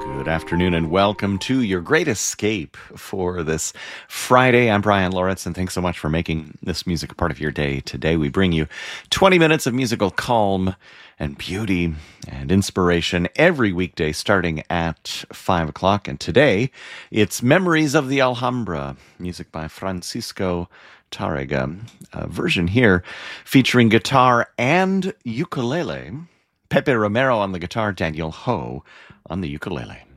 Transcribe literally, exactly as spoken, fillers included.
Good afternoon and welcome to your great escape for this Friday. I'm Brian Loritz, and thanks so much for making this music a part of your day. Today we bring you twenty minutes of musical calm and beauty and inspiration every weekday starting at five o'clock. And today it's Memories of the Alhambra, music by Francisco Tarrega. A version here featuring guitar and ukulele. Pepe Romero on the guitar, Daniel Ho on the ukulele.